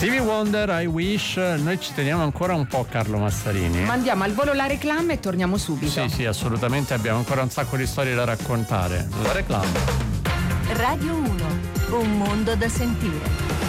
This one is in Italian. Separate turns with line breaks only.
Stevie Wonder, I Wish. Noi ci teniamo ancora un po', Carlo Massarini.
Mandiamo al volo la reclama e torniamo subito.
Sì, assolutamente, abbiamo ancora un sacco di storie da raccontare. La reclama.
Radio 1, un mondo da sentire.